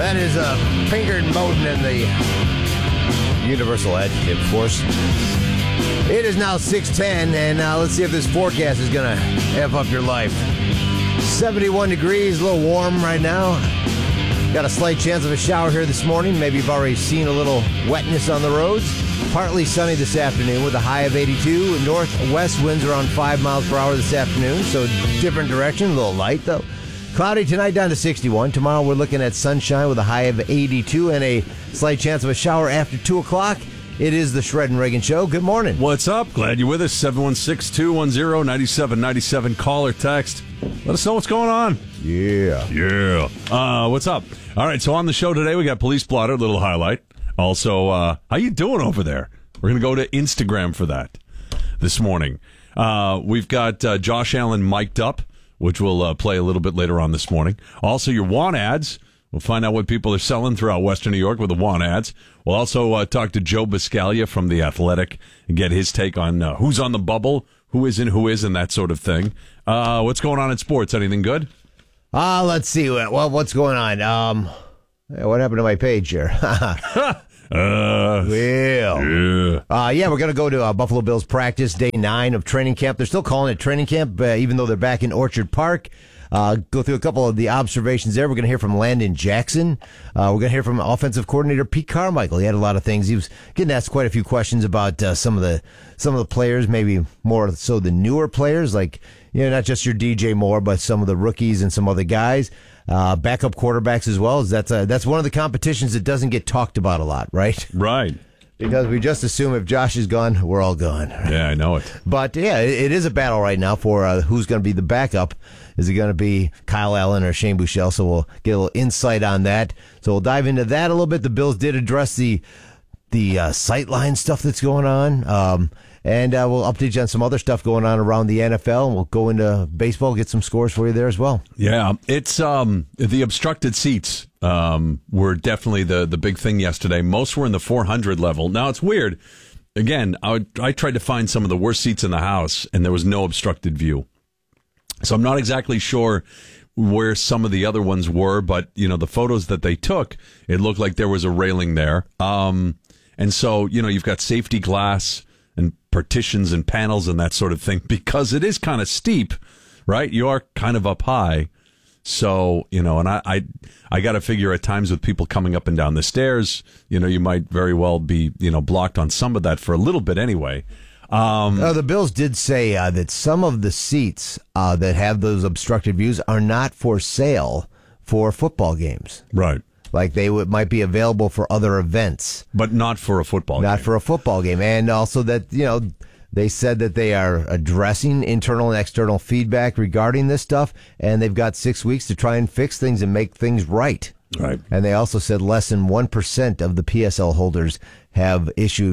That is Pinkerton Bowden and the Universal Adjective, of course. It is now 6:10, and let's see if this forecast is going to F up your life. 71 degrees, a little warm right now. Got a slight chance of a shower here this morning. Maybe you've already seen a little wetness on the roads. Partly sunny this afternoon with a high of 82. Northwest winds around 5 miles per hour this afternoon, so different direction, a little light though. Cloudy tonight down to 61. Tomorrow we're looking at sunshine with a high of 82 and a slight chance of a shower after 2 o'clock. It is the Shred and Reagan Show. Good morning. What's up? Glad you're with us. 716-210-9797. Call or text. Let us know what's going on. Yeah. What's up? All right, so on the show today, we got Police Blotter, little highlight. Also, how you doing over there? We're going to go to Instagram for that this morning. We've got Josh Allen mic'd up, which we'll play a little bit later on this morning. Also, your want ads. We'll find out what people are selling throughout Western New York with the want ads. We'll also talk to Joe Biscaglia from The Athletic and get his take on who's on the bubble, who isn't, that sort of thing. What's going on in sports? Anything good? Let's see. Well, what's going on? What happened to my page here? We're going to go to Buffalo Bills practice day 9 of training camp. They're still calling it training camp, even though they're back in Orchard Park. Go through a couple of the observations there. We're going to hear from Landon Jackson. We're going to hear from offensive coordinator Pete Carmichael. He had a lot of things. He was getting asked quite a few questions about some of the players, maybe more so the newer players, like not just your DJ Moore, but some of the rookies and some other guys. Backup quarterbacks as well. That's one of the competitions that doesn't get talked about a lot, right? Right. Because we just assume if Josh is gone, we're all gone. Yeah, I know it. But, yeah, it is a battle right now for who's going to be the backup. Is it going to be Kyle Allen or Shane Buechele? So we'll get a little insight on that. So we'll dive into that a little bit. The Bills did address the sightline stuff that's going on. And we'll update you on some other stuff going on around the NFL, and we'll go into baseball, get some scores for you there as well. Yeah, it's the obstructed seats were definitely the big thing yesterday. Most were in the 400 level. Now, it's weird. Again, I tried to find some of the worst seats in the house, and there was no obstructed view. So I'm not exactly sure where some of the other ones were, but, the photos that they took, it looked like there was a railing there. And so, you've got safety glass and partitions and panels and that sort of thing, because it is kind of steep, right? You are kind of up high. So, and I got to figure at times with people coming up and down the stairs, you might very well be, blocked on some of that for a little bit anyway. The Bills did say that some of the seats that have those obstructed views are not for sale for football games. Right. Like might be available for other events. But not for a football game. Not for a football game. And also that, they said that they are addressing internal and external feedback regarding this stuff, and they've got 6 weeks to try and fix things and make things right. Right. And they also said less than 1% of the PSL holders have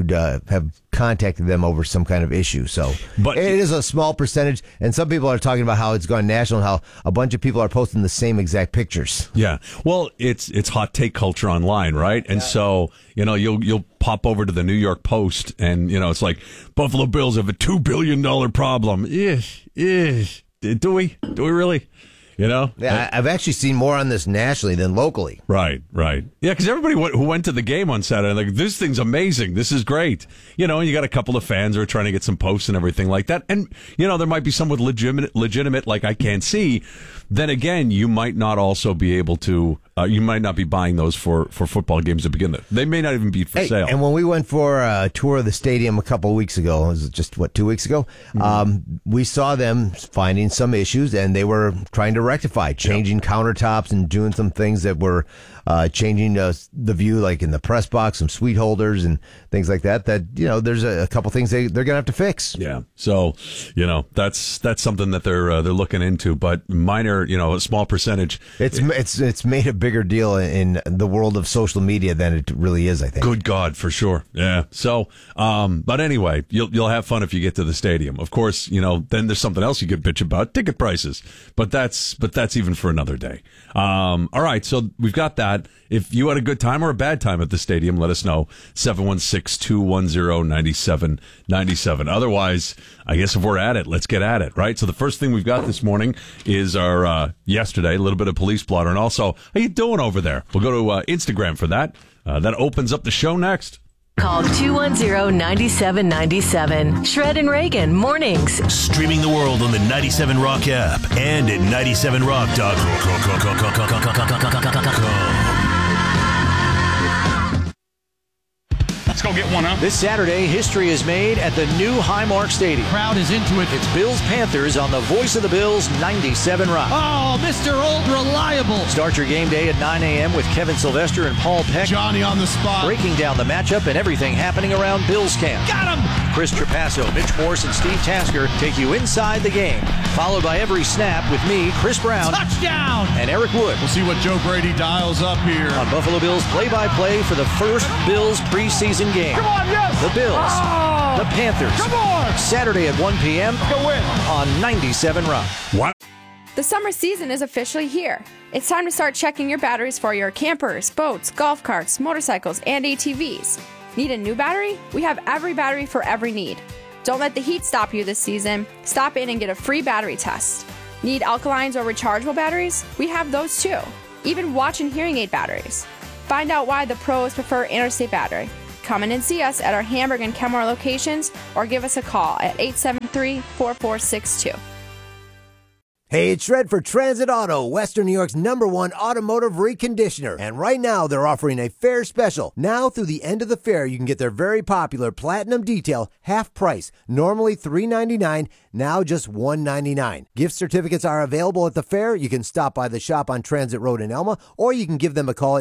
contacted them over some kind of issue. So but it is a small percentage, and some people are talking about how it's gone national and how a bunch of people are posting the same exact pictures. Yeah. Well, it's hot take culture online, right? And so, you'll pop over to the New York Post and, it's like Buffalo Bills have a $2 billion problem. Do we really? Yeah, I've actually seen more on this nationally than locally. Right. Yeah, because everybody who went to the game on Saturday, like, this thing's amazing. This is great. And you got a couple of fans who are trying to get some posts and everything like that. And, there might be some with legitimate, like, I can't see. Then again, you might not also be able to, you might not be buying those for football games to begin with. They may not even be for sale. And when we went for a tour of the stadium a couple of weeks ago, it was just, 2 weeks ago, we saw them finding some issues, and they were trying to rectify, changing countertops and doing some things that were changing the view, like in the press box, some suite holders and things like that, there's a couple things they're going to have to fix. Yeah. So, that's something that they're looking into, but minor, a small percentage. It's made a bigger deal in the world of social media than it really is, I think. Good God, for sure. Yeah. So, but anyway, you'll have fun if you get to the stadium. Of course, then there's something else you could bitch about, ticket prices, but that's even for another day. All right. So we've got that. If you had a good time or a bad time at the stadium, let us know. 716-210-9797. Otherwise, I guess if we're at it, let's get at it, right? So the first thing we've got this morning is our yesterday, a little bit of police blotter. And also, how you doing over there? We'll go to Instagram for that. That opens up the show next. Call 210-9797. Shred and Reagan, mornings. Streaming the world on the 97 Rock app and at 97rock.com. Let's go get one up. This Saturday, history is made at the new Highmark Stadium. Crowd is into it. It's Bills-Panthers on the Voice of the Bills 97 Rock. Oh, Mr. Old Reliable. Start your game day at 9 a.m. with Kevin Sylvester and Paul Peck. Johnny on the spot. Breaking down the matchup and everything happening around Bills camp. Got him. Chris Trapasso, Mitch Morse, and Steve Tasker take you inside the game. Followed by every snap with me, Chris Brown. Touchdown. And Eric Wood. We'll see what Joe Brady dials up here. On Buffalo Bills play-by-play for the first Bills preseason game. Come on, yes. The Bills. The Panthers. Come on. Saturday at 1 p.m. Go win. On 97 Rock. What? The summer season is officially here. It's time to start checking your batteries for your campers, boats, golf carts, motorcycles, and ATVs. Need a new battery? We have every battery for every need. Don't let the heat stop you this season. Stop in and get a free battery test. Need alkalines or rechargeable batteries? We have those too. Even watch and hearing aid batteries. Find out why the pros prefer Interstate Battery. Come in and see us at our Hamburg and Kenmore locations or give us a call at 873-4462. Hey, it's Shred for Transit Auto, Western New York's #1 automotive reconditioner. And right now, they're offering a fair special. Now through the end of the fair, you can get their very popular Platinum Detail half price. Normally $399, now just $199. Gift certificates are available at the fair. You can stop by the shop on Transit Road in Elma, or you can give them a call at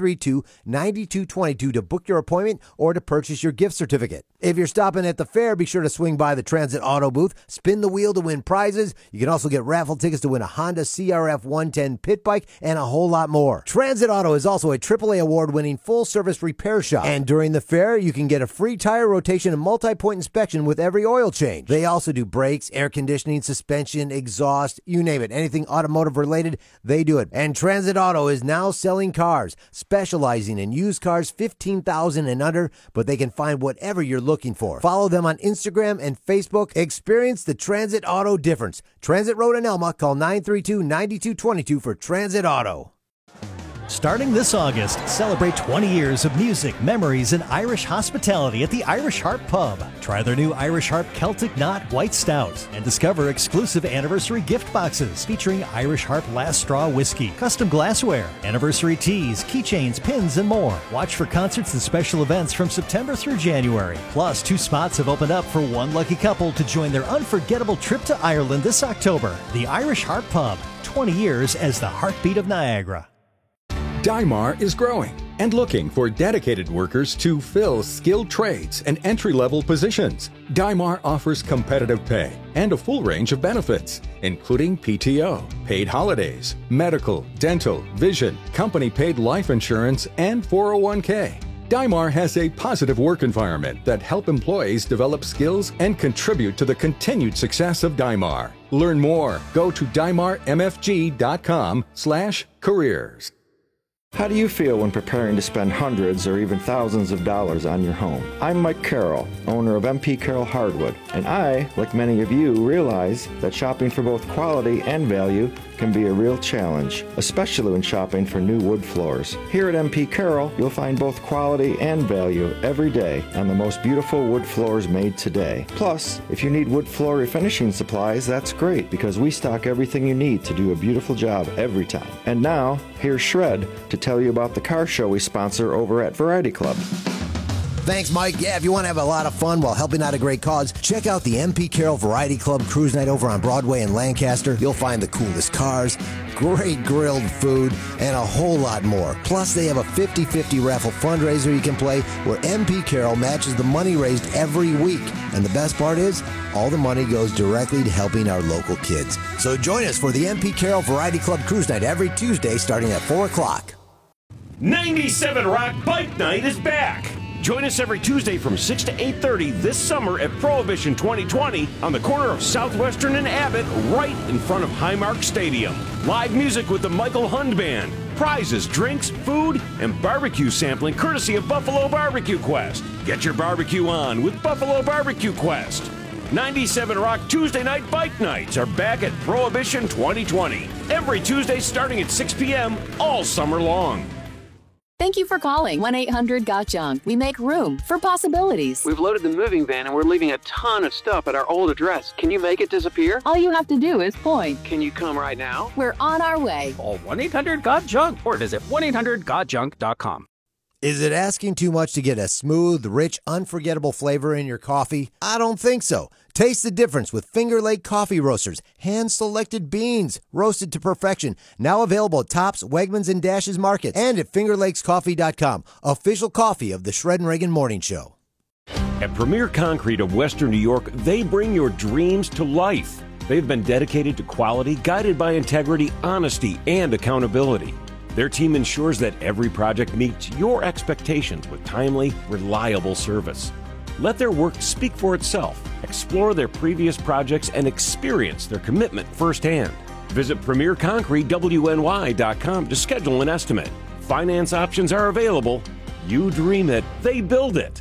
932-9222 to book your appointment or to purchase your gift certificate. If you're stopping at the fair, be sure to swing by the Transit Auto booth, spin the wheel to win prizes. You can also get raffle tickets to win a Honda CRF 110 pit bike and a whole lot more. Transit Auto is also a AAA award-winning full-service repair shop. And during the fair, you can get a free tire rotation and multi-point inspection with every oil change. They also do brakes, air conditioning, suspension, exhaust, you name it. Anything automotive-related, they do it. And Transit Auto is now selling cars, specializing in used cars 15,000 and under, but they can find whatever you're looking for. Follow them on Instagram and Facebook. Experience the Transit Auto difference. Transit Road in Elma. Call 932-9222 for Transit Auto. Starting this August, celebrate 20 years of music, memories, and Irish hospitality at the Irish Harp Pub. Try their new Irish Harp Celtic Knot White Stout and discover exclusive anniversary gift boxes featuring Irish Harp Last Straw Whiskey, custom glassware, anniversary teas, keychains, pins, and more. Watch for concerts and special events from September through January. Plus, 2 spots have opened up for one lucky couple to join their unforgettable trip to Ireland this October. The Irish Harp Pub, 20 years as the heartbeat of Niagara. Dymar is growing and looking for dedicated workers to fill skilled trades and entry-level positions. Dymar offers competitive pay and a full range of benefits, including PTO, paid holidays, medical, dental, vision, company-paid life insurance, and 401k. Dymar has a positive work environment that help employees develop skills and contribute to the continued success of Dymar. Learn more. Go to dymarmfg.com/careers. How do you feel when preparing to spend hundreds or even thousands of dollars on your home? I'm Mike Carroll, owner of MP Carroll Hardwood, and I, like many of you, realize that shopping for both quality and value can be a real challenge, especially when shopping for new wood floors. Here at MP Carroll, you'll find both quality and value every day on the most beautiful wood floors made today. Plus, if you need wood floor refinishing supplies, that's great because we stock everything you need to do a beautiful job every time. And now, here's Shred to tell you about the car show we sponsor over at Variety Club. Thanks, Mike. Yeah, if you want to have a lot of fun while helping out a great cause, check out the MP Carroll Variety Club Cruise Night over on Broadway in Lancaster. You'll find the coolest cars, great grilled food, and a whole lot more. Plus, they have a 50-50 raffle fundraiser you can play where MP Carroll matches the money raised every week. And the best part is, all the money goes directly to helping our local kids. So join us for the MP Carroll Variety Club Cruise Night every Tuesday starting at 4 o'clock. 97 Rock Bike Night is back. Join us every Tuesday from 6 to 8:30 this summer at Prohibition 2020 on the corner of Southwestern and Abbott, right in front of Highmark Stadium. Live music with the Michael Hund Band, prizes, drinks, food, and barbecue sampling courtesy of Buffalo Barbecue Quest. Get your barbecue on with Buffalo Barbecue Quest. 97 Rock Tuesday Night Bike Nights are back at Prohibition 2020. Every Tuesday starting at 6 p.m. all summer long. Thank you for calling 1-800-GOT-JUNK. We make room for possibilities. We've loaded the moving van and we're leaving a ton of stuff at our old address. Can you make it disappear? All you have to do is point. Can you come right now? We're on our way. Call 1-800-GOT-JUNK or visit 1-800-GOT-JUNK.com. Is it asking too much to get a smooth, rich, unforgettable flavor in your coffee? I don't think so. Taste the difference with Finger Lake Coffee Roasters. Hand-selected beans, roasted to perfection. Now available at Tops, Wegmans, and Dash's Markets. And at FingerLakesCoffee.com, official coffee of the Shred and Reagan Morning Show. At Premier Concrete of Western New York, they bring your dreams to life. They've been dedicated to quality, guided by integrity, honesty, and accountability. Their team ensures that every project meets your expectations with timely, reliable service. Let their work speak for itself. Explore their previous projects and experience their commitment firsthand. Visit PremierConcreteWNY.com to schedule an estimate. Finance options are available. You dream it, they build it.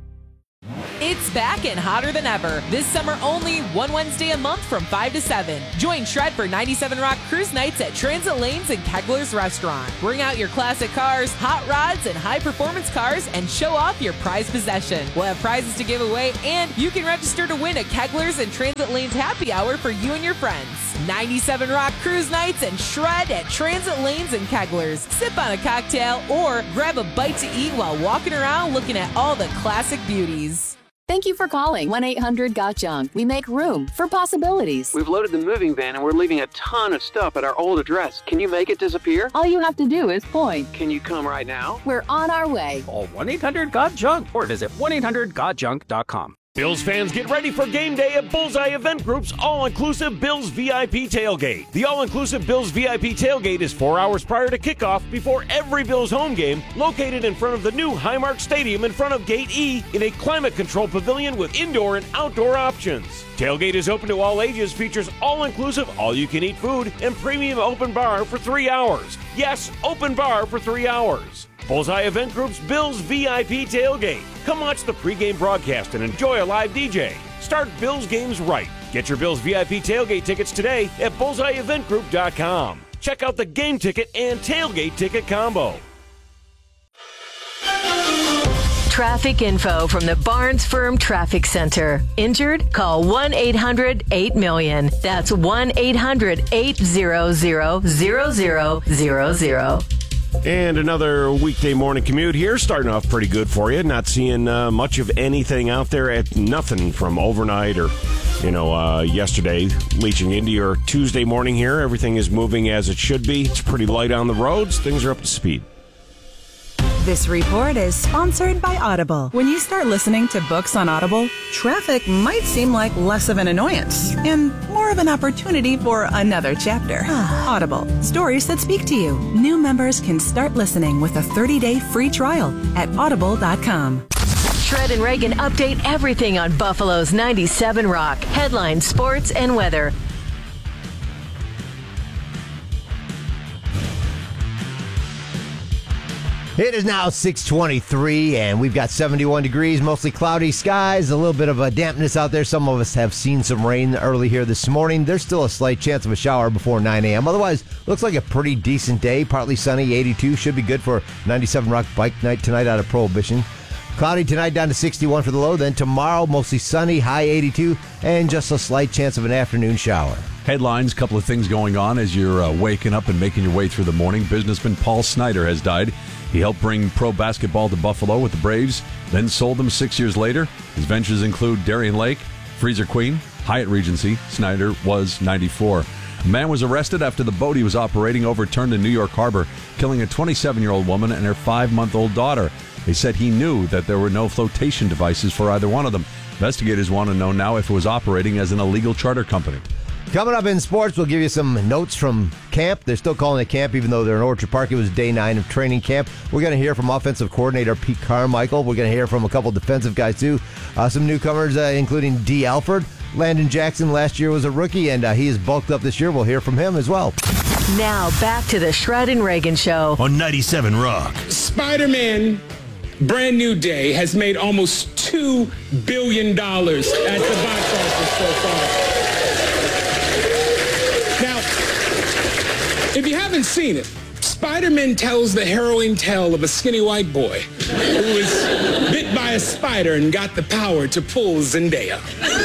It's back and hotter than ever. This summer only, one Wednesday a month from 5 to 7. Join Shred for 97 Rock Cruise Nights at Transit Lanes and Kegler's Restaurant. Bring out your classic cars, hot rods, and high-performance cars and show off your prized possession. We'll have prizes to give away, and you can register to win a Kegler's and Transit Lanes happy hour for you and your friends. 97 Rock Cruise Nights and Shred at Transit Lanes and Kegler's. Sip on a cocktail or grab a bite to eat while walking around looking at all the classic beauties. Thank you for calling 1-800-GOT-JUNK. We make room for possibilities. We've loaded the moving van and we're leaving a ton of stuff at our old address. Can you make it disappear? All you have to do is point. Can you come right now? We're on our way. Call 1-800-GOT-JUNK or visit 1-800-GOT-JUNK.com. Bills fans, get ready for game day at Bullseye Event Group's all-inclusive Bills VIP Tailgate. The all-inclusive Bills VIP Tailgate is 4 hours prior to kickoff before every Bills home game, located in front of the new Highmark Stadium in front of Gate E in a climate-controlled pavilion with indoor and outdoor options. Tailgate is open to all ages, features all-inclusive, all-you-can-eat food, and premium open bar for 3 hours. Yes, open bar for 3 hours. Bullseye Event Group's Bills VIP Tailgate. Come watch the pregame broadcast and enjoy a live DJ. Start Bills games right. Get your Bills VIP Tailgate tickets today at BullseyeEventGroup.com. Check out the game ticket and tailgate ticket combo. Traffic info from the Barnes Firm Traffic Center. Injured? Call 1-800-8-MILLION. That's 1-800-800-0000. And another weekday morning commute here, starting off pretty good for you. Not seeing much of anything out there at nothing from overnight or, yesterday leaching into your Tuesday morning here. Everything is moving as it should be. It's pretty light on the roads. Things are up to speed. This report is sponsored by Audible. When you start listening to books on Audible, traffic might seem like less of an annoyance and more of an opportunity for another chapter. Audible, stories that speak to you. New members can start listening with a 30-day free trial at audible.com. Shred and Reagan update everything on Buffalo's 97 Rock. Headlines, sports, and weather. It is now 6:23, and we've got 71 degrees, mostly cloudy skies, a little bit of a dampness out there. Some of us have seen some rain early here this morning. There's still a slight chance of a shower before 9 a.m. Otherwise, looks like a pretty decent day. Partly sunny, 82. Should be good for 97 Rock Bike Night tonight out of Prohibition. Cloudy tonight, down to 61 for the low. Then tomorrow, mostly sunny, high 82, and just a slight chance of an afternoon shower. Headlines, couple of things going on as you're waking up and making your way through the morning. Businessman Paul Snyder has died. He helped bring pro basketball to Buffalo with the Braves, then sold them 6 years later. His ventures include Darien Lake, Freezer Queen, Hyatt Regency. Snyder was 94. A man was arrested after the boat he was operating overturned in New York Harbor, killing a 27-year-old woman and her 5-month-old daughter. They said he knew that there were no flotation devices for either one of them. Investigators want to know now if it was operating as an illegal charter company. Coming up in sports, we'll give you some notes from camp. They're still calling it camp, even though they're in Orchard Park. It was day 9 of training camp. We're going to hear from offensive coordinator Pete Carmichael. We're going to hear from a couple defensive guys, too. Some newcomers, including D. Alford. Landon Jackson last year was a rookie, and he is bulked up this year. We'll hear from him as well. Now, back to the Shred and Reagan Show on 97 Rock. Spider-Man Brand New Day has made almost $2 billion at the box office so far. Now, if you haven't seen it, Spider-Man tells the harrowing tale of a skinny white boy who was bit by a spider and got the power to pull Zendaya.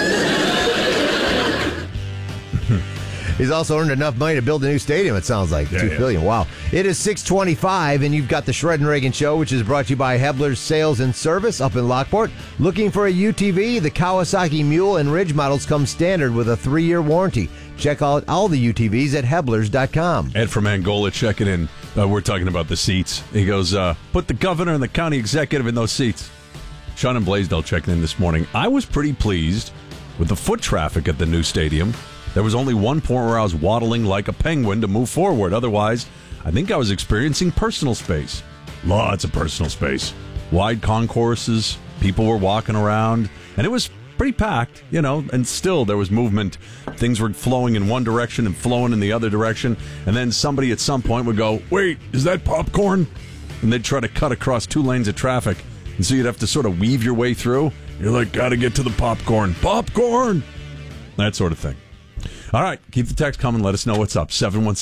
He's also earned enough money to build a new stadium, it sounds like. $2 billion. Wow. It is 6:25, and you've got the Shred and Reagan Show, which is brought to you by Hebler's Sales and Service up in Lockport. Looking for a UTV? The Kawasaki Mule and Ridge models come standard with a 3-year warranty. Check out all the UTVs at Heblers.com. Ed from Angola checking in. We're talking about the seats. He goes, put the governor and the county executive in those seats. Sean and Blaisdell checking in this morning. I was pretty pleased with the foot traffic at the new stadium. There was only one point where I was waddling like a penguin to move forward. Otherwise, I think I was experiencing personal space. Lots of personal space. Wide concourses, people were walking around, and it was pretty packed, and still there was movement. Things were flowing in one direction and flowing in the other direction, and then somebody at some point would go, wait, is that popcorn? And they'd try to cut across 2 lanes of traffic, and so you'd have to sort of weave your way through. You're like, gotta get to the popcorn. Popcorn! That sort of thing. All right, keep the text coming. Let us know what's up.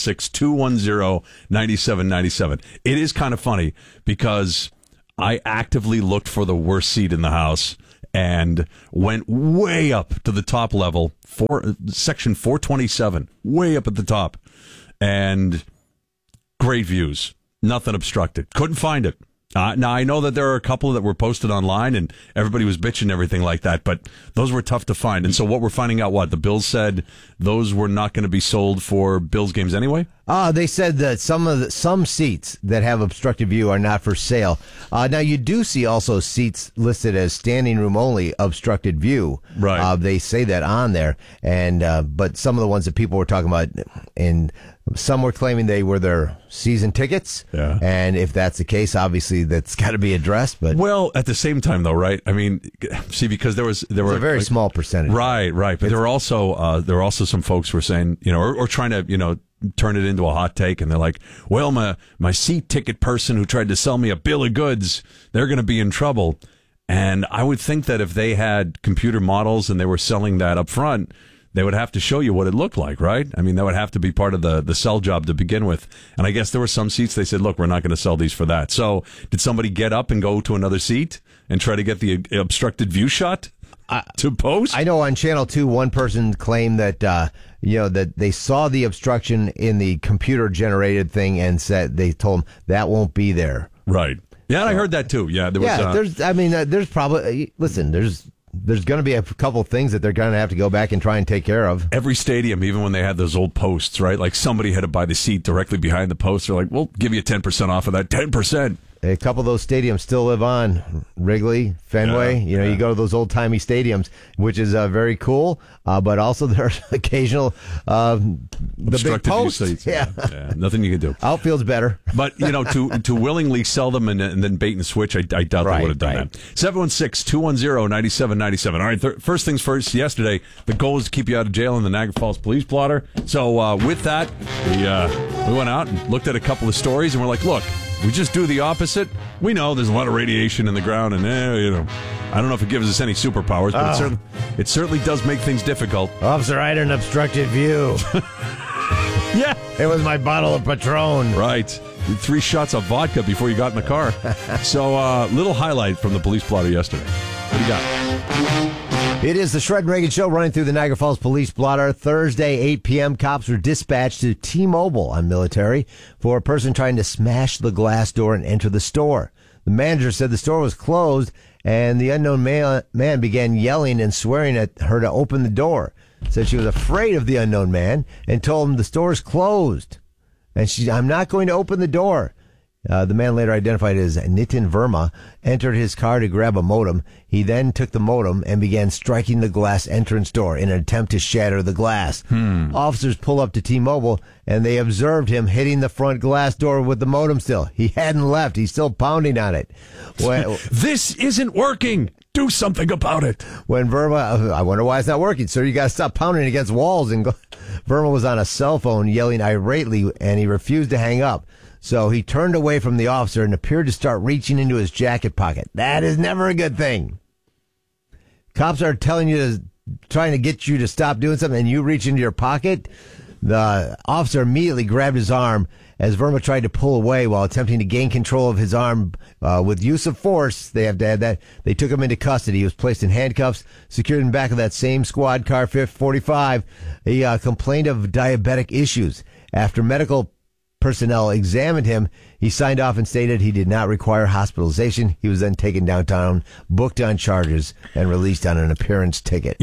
716-210-9797. It is kind of funny because I actively looked for the worst seat in the house and went way up to the top level, section 427, way up at the top. And great views. Nothing obstructed. Couldn't find it. Now, I know that there are a couple that were posted online, and everybody was bitching and everything like that, but those were tough to find. And so what we're finding out, the Bills said those were not going to be sold for Bills games anyway? They said that some seats that have obstructed view are not for sale. Now, you do see also seats listed as standing room only, obstructed view. Right. They say that on there, and but some of the ones that people were talking about, and some were claiming they were their season tickets. Yeah. And if that's the case, obviously that's got to be addressed. But well, at the same time, though, right? I mean, see, because there were a very small percentage. Right. But there were also some folks who were saying, or trying to, turn it into a hot take, and they're like, well, my seat ticket person who tried to sell me a bill of goods, they're going to be in trouble. And I would think that if they had computer models and they were selling that up front, they would have to show you what it looked like, right? I mean, that would have to be part of the sell job to begin with. And I guess there were some seats they said, look, we're not going to sell these for that. So did somebody get up and go to another seat and try to get the obstructed view shot to post? I know on Channel 2, one person claimed that, that they saw the obstruction in the computer-generated thing and said they told them that won't be there. Right. Yeah, I heard that too. Yeah, there was. There's probably, listen, there's going to be a couple of things that they're going to have to go back and try and take care of. Every stadium, even when they had those old posts, right? Like somebody had to buy the seat directly behind the post. They're like, we'll give you 10% off of that. 10%. A couple of those stadiums still live on. Wrigley, Fenway. You go to those old-timey stadiums, which is very cool. But also there's occasional the big posts. Yeah, nothing you can do. Outfield's better. But, to willingly sell them and then bait and switch, I doubt they would have done that. 716-210-9797. All right, first things first, yesterday, the goal was to keep you out of jail in the Niagara Falls police blotter. So with that, we went out and looked at a couple of stories, and we're like, look, we just do the opposite. We know there's a lot of radiation in the ground, and I don't know if it gives us any superpowers, but it certainly does make things difficult. Officer, I had an obstructed view. Yeah, it was my bottle of Patron. Right, 3 shots of vodka before you got in the car. So, little highlight from the police blotter yesterday. What do you got? It is the Shred and Reagan Show running through the Niagara Falls Police Blotter. Thursday, 8 p.m., cops were dispatched to T-Mobile on Military for a person trying to smash the glass door and enter the store. The manager said the store was closed, and the unknown man began yelling and swearing at her to open the door. Said she was afraid of the unknown man and told him the store is closed. And I'm not going to open the door. The man, later identified as Nitin Verma, entered his car to grab a modem. He then took the modem and began striking the glass entrance door in an attempt to shatter the glass. Officers pull up to T-Mobile, and they observed him hitting the front glass door with the modem still. He hadn't left. He's still pounding on it. This isn't working. Do something about it. When Verma, I wonder why it's not working. Sir, you got to stop pounding against walls. And Verma was on a cell phone yelling irately, and he refused to hang up. So he turned away from the officer and appeared to start reaching into his jacket pocket. That is never a good thing. Cops are trying to get you to stop doing something, and you reach into your pocket. The officer immediately grabbed his arm as Verma tried to pull away while attempting to gain control of his arm with use of force. They have to add that. They took him into custody. He was placed in handcuffs, secured in the back of that same squad car, 45. He complained of diabetic issues. After medical personnel examined him, he signed off and stated he did not require hospitalization. He was then taken downtown, booked on charges, and released on an appearance ticket.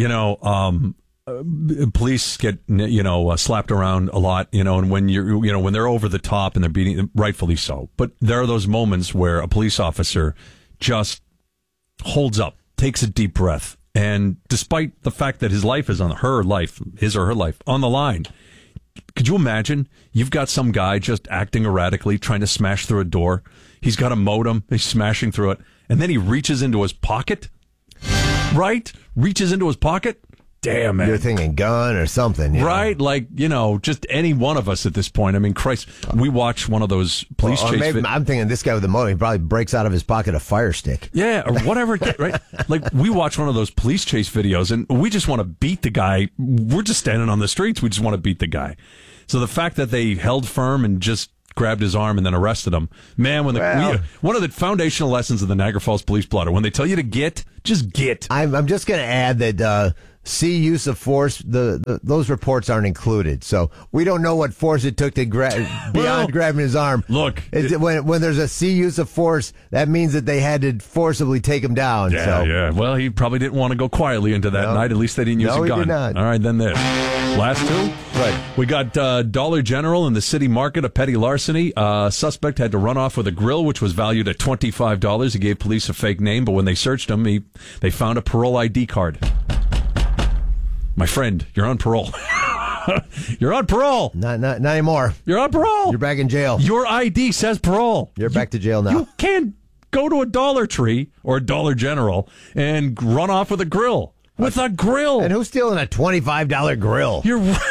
Police get, slapped around a lot, and when they're over the top and they're beating, rightfully so. But there are those moments where a police officer just holds up, takes a deep breath, and despite the fact that his or her life on the line, could you imagine? You've got some guy just acting erratically, trying to smash through a door. He's got a modem. He's smashing through it. And then he reaches into his pocket. Right? Reaches into his pocket. Damn, man. You're thinking gun or something. Right? Like, just any one of us at this point. I mean, Christ, we watch one of those police chase videos. I'm thinking this guy with the motor, he probably breaks out of his pocket a fire stick. Yeah, or whatever. Right? Like, we watch one of those police chase videos, and we just want to beat the guy. We're just standing on the streets. We just want to beat the guy. So the fact that they held firm and just grabbed his arm and then arrested him, man, one of the foundational lessons of the Niagara Falls Police Blotter, when they tell you to just get. I'm just going to add that C, use of force, those reports aren't included. So we don't know what force it took to beyond grabbing his arm. Look. When there's a C, use of force, that means that they had to forcibly take him down. Yeah. Well, he probably didn't want to go quietly into that night. At least they didn't use a gun. No, he did not. All right, then this. Last two? Right. We got Dollar General in the city market, a petty larceny. Suspect had to run off with a grill, which was valued at $25. He gave police a fake name, but when they searched him, they found a parole ID card. My friend, you're on parole. You're on parole. Not anymore. You're on parole. You're back in jail. Your ID says parole. You're back to jail now. You can't go to a Dollar Tree or a Dollar General and run off with a grill. With a grill. And who's stealing a $25 grill?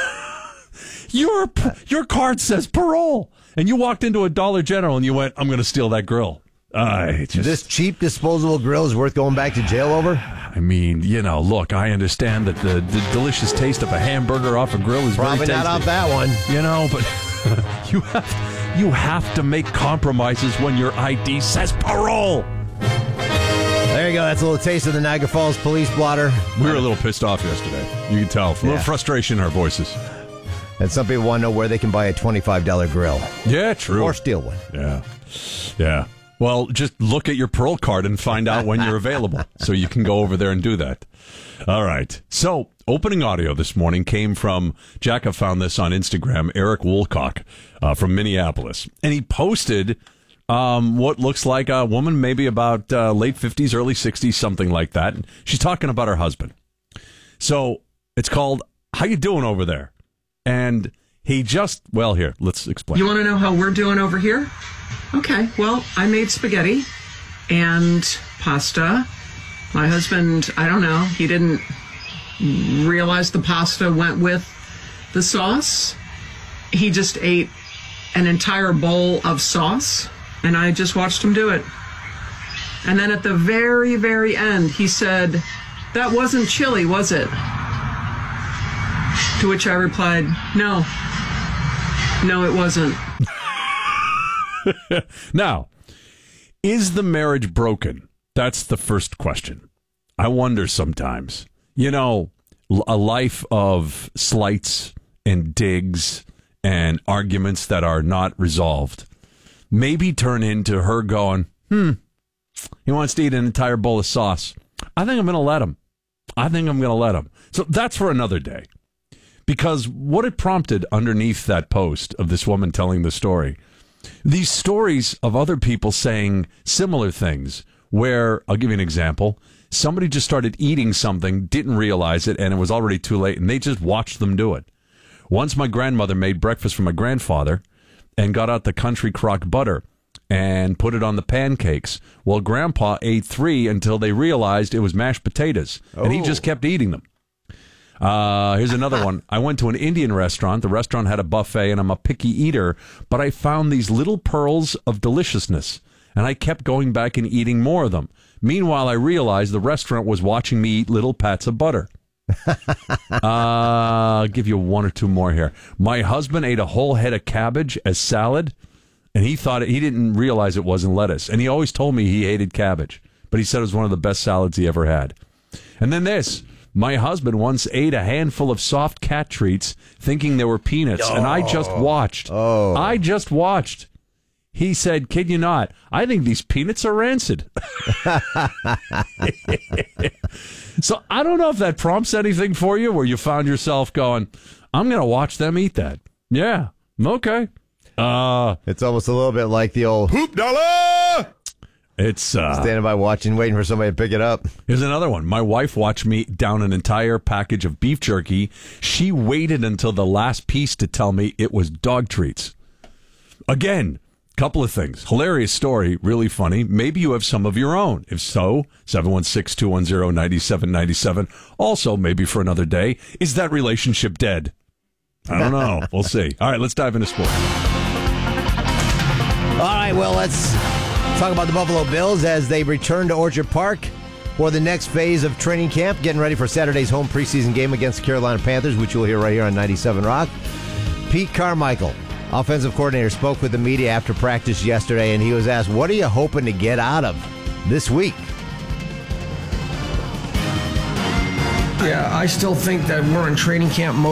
Your card says parole. And you walked into a Dollar General and you went, I'm going to steal that grill. This cheap disposable grill is worth going back to jail over? I mean, look, I understand that the delicious taste of a hamburger off a grill is probably very tasty. Not off that one. But you have to make compromises when your ID says parole. There you go. That's a little taste of the Niagara Falls Police Blotter. We were a little pissed off yesterday. You can tell. A little frustration in our voices. And some people want to know where they can buy a $25 grill. Yeah, true. Or steal one. Yeah. Well, just look at your parole card and find out when you're available so you can go over there and do that. All right. So, opening audio this morning came from, Jacka found this on Instagram, Eric Woolcock from Minneapolis. And he posted what looks like a woman, maybe about late 50s, early 60s, something like that. And she's talking about her husband. So, it's called, How You Doing Over There? And he just, here, let's explain. You want to know how we're doing over here? Okay, well, I made spaghetti and pasta. My husband, I don't know, he didn't realize the pasta went with the sauce. He just ate an entire bowl of sauce, and I just watched him do it. And then at the very, very end, he said, "That wasn't chili, was it?" To which I replied, No, it wasn't. Now, is the marriage broken? That's the first question. I wonder sometimes. A life of slights and digs and arguments that are not resolved maybe turn into her going, he wants to eat an entire bowl of sauce. I think I'm going to let him. So that's for another day. Because what it prompted underneath that post of this woman telling the story, these stories of other people saying similar things where, I'll give you an example, somebody just started eating something, didn't realize it, and it was already too late, and they just watched them do it. Once my grandmother made breakfast for my grandfather and got out the country crock butter and put it on the pancakes. Well, Grandpa ate 3 until they realized it was mashed potatoes, and he just kept eating them. Here's another one. I went to an Indian restaurant. The restaurant had a buffet, and I'm a picky eater, but I found these little pearls of deliciousness, and I kept going back and eating more of them. Meanwhile, I realized the restaurant was watching me eat little pats of butter. I'll give you one or two more here. My husband ate a whole head of cabbage as salad, and he didn't realize it wasn't lettuce. And he always told me he hated cabbage, but he said it was one of the best salads he ever had. And then this. My husband once ate a handful of soft cat treats thinking they were peanuts, and I just watched. I just watched. He said, kid you not, I think these peanuts are rancid. So I don't know if that prompts anything for you where you found yourself going, I'm going to watch them eat that. Yeah, okay. It's almost a little bit like the old Hoop Dollar! It's standing by watching, waiting for somebody to pick it up. Here's another one. My wife watched me down an entire package of beef jerky. She waited until the last piece to tell me it was dog treats. Again, couple of things. Hilarious story, really funny. Maybe you have some of your own. If so, 716-210-9797. Also, maybe for another day, is that relationship dead? I don't know. We'll see. All right, let's dive into sports. All right, well, let's talk about the Buffalo Bills as they return to Orchard Park for the next phase of training camp, getting ready for Saturday's home preseason game against the Carolina Panthers, which you'll hear right here on 97 Rock. Pete Carmichael, offensive coordinator, spoke with the media after practice yesterday, and he was asked, what are you hoping to get out of this week? Yeah, I still think that we're in training camp mode.